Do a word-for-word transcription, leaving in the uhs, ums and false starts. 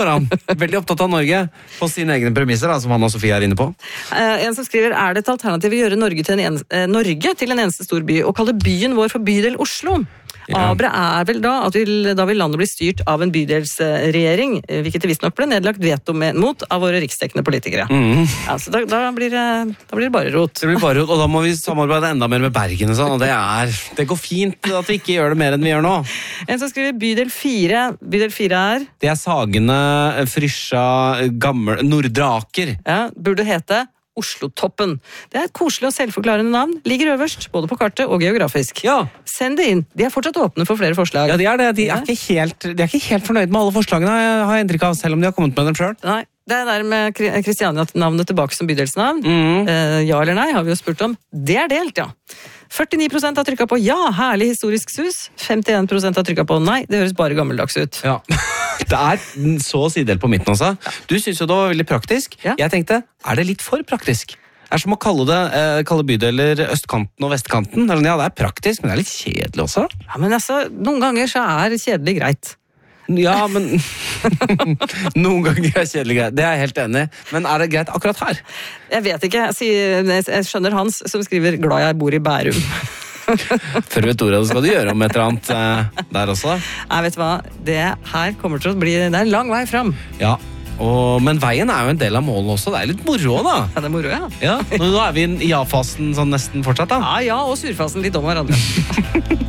for han. Veldig opptatt av Norge, på sine egne premisser, da, som han og Sofie er inne på. Uh, en som skriver, er det et alternativ å gjøre Norge til en, en, uh, Norge til en eneste stor by, og kalle byen vår for bydel Oslo? Ja. Abre er vel da at vil, da vil landet bli styrt av en bydelsregjering, hvilket det visstnok ble nedlagt veto med, mot av våre riksdekkende politikere. Mm. Ja, så da, da, blir det, da blir det bare rot. Det blir bare rot, og da må vi samarbeide enda mer med Bergen og sånn, og det, er, det går fint at vi ikke gjør det mer enn vi gjør nå. En som skriver bydel fire. Bydel fire er? Det er Sagene, Frysja, Gammel, Nordre Aker. Ja, burde hete Oslo-toppen. Det er et koselig og selvforklarende navn. Ligger øverst, både på kartet og geografisk. Ja. Send det inn. De er fortsatt åpne for flere forslag. Ja, de er det. De er, ikke helt, de er ikke helt fornøyd med alle forslagene, har jeg inntrykk av, selv om de har kommet med dem selv. Nei, det er der med Kristiania-navnet tilbake som bydelsnavn. Mm. Eh, ja eller nei, har vi jo spurt om. Det er delt, ja. førtini prosent har trykket på ja, herlig historisk sus. femtien prosent har trykket på nei, det høres bare gammeldags ut. Ja. Det er så å si delt på midten også. Du synes jo det var veldig praktisk. Ja. Jeg tenkte, er det litt for praktisk? Det er som å kalle, det, eh, kalle bydeler østkanten og vestkanten. Ja, det er praktisk, men det er litt kjedelig også. Ja, men altså, noen ganger så er kjedelig greit. Ja, men noen ganger er kjedelig greit. Det er jeg helt enig. Men er det greit akkurat her? Jeg vet ikke. Jeg, sier, jeg skjønner Hans som skriver glad jeg bor i Bærum. Før vet ordet, skal du gjøre om et eller annet eh, der også? Nei, vet du hva? Det her kommer til å bli, det er en lang vei fram. Ja, og, men veien er jo en del av målet også. Det er litt moro da. Ja, det er moro, ja. Ja, nå er vi i ja-fasen sånn nesten fortsatt da. Ja, ja, og surfasen litt om hverandre.